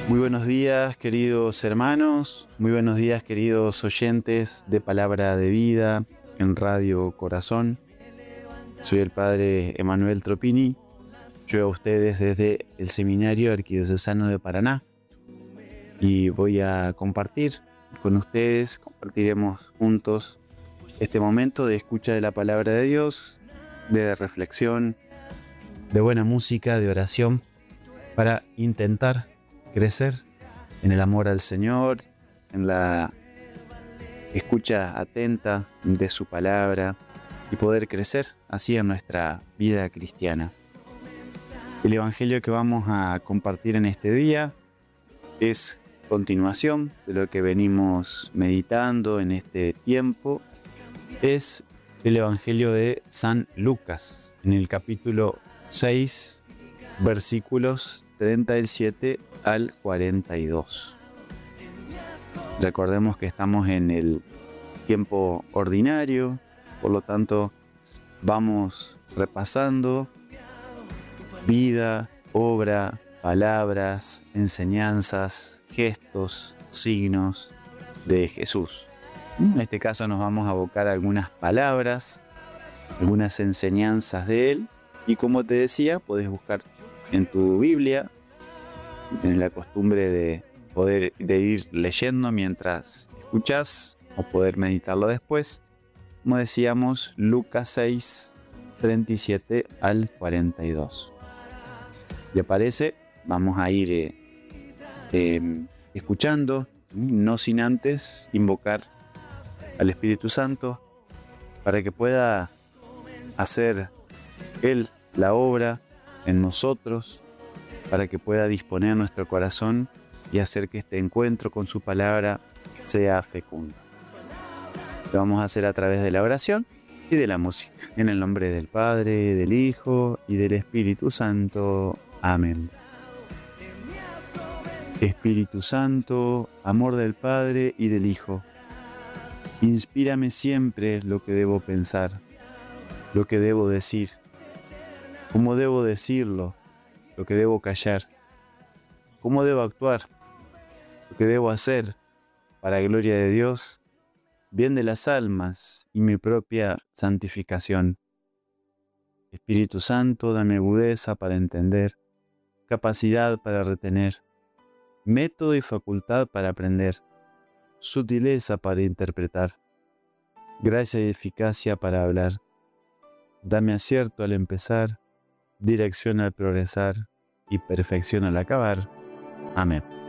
Muy buenos días, queridos hermanos, muy buenos días, queridos oyentes de Palabra de Vida en Radio Corazón. Soy el padre Emanuel Tropini, yo a ustedes desde el Seminario Arquidiocesano de Paraná y voy a compartir con ustedes, compartiremos juntos este momento de escucha de la Palabra de Dios, de reflexión, de buena música, de oración, para intentar crecer en el amor al Señor, en la escucha atenta de su palabra y poder crecer así en nuestra vida cristiana. El Evangelio que vamos a compartir en este día es continuación de lo que venimos meditando en este tiempo. Es el Evangelio de San Lucas, en el capítulo 6, versículos 37 al 42. Recordemos que estamos en el tiempo ordinario, por lo tanto vamos repasando vida, obra, palabras, enseñanzas, gestos, signos de Jesús. En este caso nos vamos a abocar a algunas palabras, algunas enseñanzas de Él, y como te decía, puedes buscar en tu Biblia, si tienes la costumbre de ir leyendo mientras escuchas o poder meditarlo después. Como decíamos, Lucas 6, 37 al 42. ¿Le parece? Vamos a ir escuchando, no sin antes invocar al Espíritu Santo para que pueda hacer Él la obra en nosotros, para que pueda disponer nuestro corazón y hacer que este encuentro con su palabra sea fecundo. Lo vamos a hacer a través de la oración y de la música. En el nombre del Padre, del Hijo y del Espíritu Santo. Amén. Espíritu Santo, amor del Padre y del Hijo, inspírame siempre lo que debo pensar, lo que debo decir, cómo debo decirlo, lo que debo callar, cómo debo actuar, lo que debo hacer para gloria de Dios, bien de las almas y mi propia santificación. Espíritu Santo, dame agudeza para entender, capacidad para retener, método y facultad para aprender, sutileza para interpretar, gracia y eficacia para hablar. Dame acierto al empezar, dirección al progresar y perfección al acabar. Amén.